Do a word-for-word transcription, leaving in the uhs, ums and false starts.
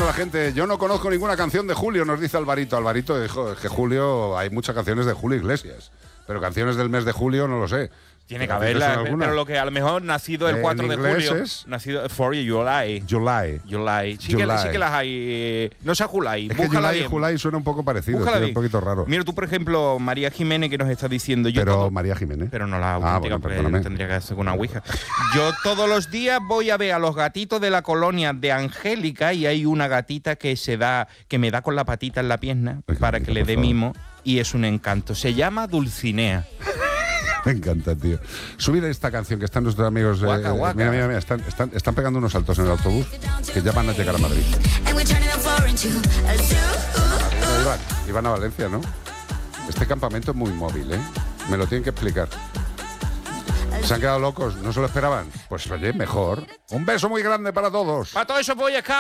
diciendo la gente, yo no conozco ninguna canción de Julio, nos dice Alvarito. Alvarito dijo, es que Julio, hay muchas canciones de Julio Iglesias, pero canciones del mes de julio no lo sé. Tiene que haberla, pero lo que a lo mejor nacido el cuatro de julio, es nacido for July. July. July. Sí, July. Que, sí que las hay. Eh, no sea July. Es que July y July suena un poco parecido, es un poquito raro. Mira, tú, por ejemplo, María Jiménez, que nos está diciendo. Yo pero todo, María Jiménez. Pero no la ah, bueno, porque tendría que hacer con una ouija. Yo todos los días voy a ver a los gatitos de la colonia de Angélica y hay una gatita que se da, que me da con la patita en la pierna Ay, para bonito, que le dé favor. mimo y es un encanto. Se llama Dulcinea. Me encanta, tío. Subir esta canción que están nuestros amigos. Eh, Guaca, guaca. Mira, mira, mira. Están, están, están pegando unos saltos en el autobús que ya van a llegar a Madrid. No, iban, iban a Valencia, ¿no? Este campamento es muy móvil, ¿eh? Me lo tienen que explicar. ¿Se han quedado locos? ¿No se lo esperaban? Pues oye, mejor. Un beso muy grande para todos. Para todo eso voy a